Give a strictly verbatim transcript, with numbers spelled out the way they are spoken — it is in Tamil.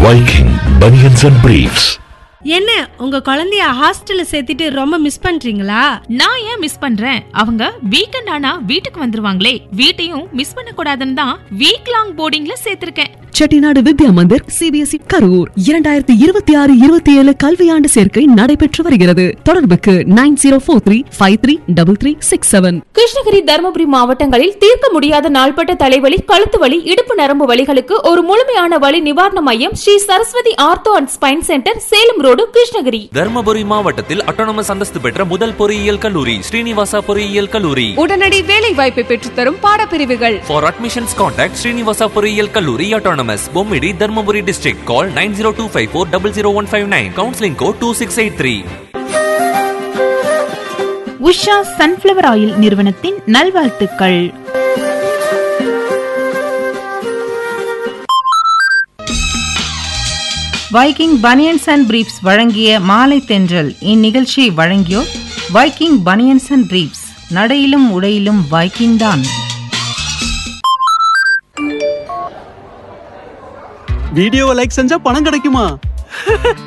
Viking Bunions and Briefs. என்ன உங்க குழந்தைய ஹாஸ்டல்ல சேர்த்துட்டு ரொம்ப மிஸ் பண்றீங்களா? நான் ஏன் மிஸ் பண்றேன்? அவங்க வீக்கெண்ட் ஆனா வீட்டுக்கு வந்துருவாங்களே, வீட்டையும் மிஸ் பண்ண கூடாதுன்னு தான் week long போர்டிங்ல சேர்த்திருக்கேன். Chettinad Vidya Mandir CBSE Karur இரண்டாயிரத்தி இருபத்தி ஆறு இருபத்தி ஏழு கல்வியாண்டு சேர்க்கை நடைபெற்று வருகிறது. தொடர்புக்கு nine zero four three five three double three six seven. Krishnagiri, Dharmapuri மாவட்டங்களில் தீர்க்க முடியாத நாள்பட்ட தலைவலி, கழுத்து வலி, இடுப்பு நரம்பு வலிகளுக்கு ஒரு முழுமையான வலி நிவாரண மையம் Sri Saraswati ortho and spine centre, Salem road, Krishnagiri. Dharmapuri மாவட்டத்தில் அட்டானமஸ் அந்தஸ்து பெற்ற முதல் பொறியியல் கல்லூரி ஸ்ரீனிவாசா பொறியியல் கல்லூரி. உடனடி வேலை வாய்ப்பை பெற்றுத்தரும் பாடப்பிரிவுகள். For admissions contact ஸ்ரீனிவாசா பொறியியல் கல்லூரி autonomous Bommidi Dharmapuri district. Call nine zero two five four zero zero one five nine. Counseling code two six eight three. Usha sunflower oil நிறுவனத்தின் நல்வாழ்த்துக்கள். வைக்கிங் பனியன்ஸ் அண்ட் பிரீப்ஸ் வழங்கிய மாலை தென்றல் இந்நிகழ்ச்சியை வழங்கியோர் வைக்கிங் பனியன்ஸ் அண்ட் பிரீப்ஸ். நடையிலும் உடையிலும் வைக்கிங் தான். வீடியோவை லைக் செஞ்சா பணம் கிடைக்குமா?